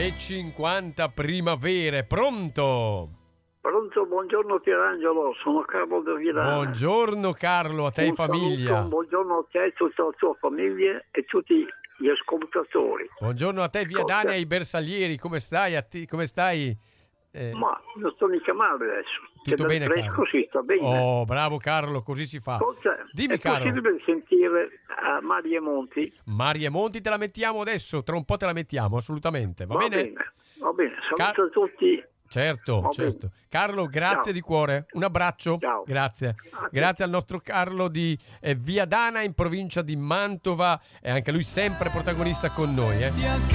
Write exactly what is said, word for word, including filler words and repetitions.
e cinquanta primavere. Pronto? Pronto, buongiorno Pierangelo, sono Carlo da Virana. Buongiorno Carlo, a te e famiglia. Saluto, buongiorno a te, tutta la tua famiglia e tutti gli ascoltatori. Buongiorno a te, Viadana, e ai bersaglieri, come stai? A ti, come stai? Eh, Ma non sto mica male adesso. tutto Che bene, fresco, Carlo? sì, sta bene. Oh, bravo Carlo, così si fa. Ascolta, Dimmi, è Carlo. possibile sentire a Maria Monti? Maria Monti te la mettiamo adesso, tra un po' te la mettiamo, assolutamente. Va, Va bene? bene, va bene. Saluto Car- a tutti. Certo, Va certo. bene. Carlo, grazie Ciao. di cuore. Un abbraccio. Ciao. Grazie. Grazie. Grazie al nostro Carlo di eh, Viadana, in provincia di Mantova. E anche lui sempre protagonista con noi. Eh.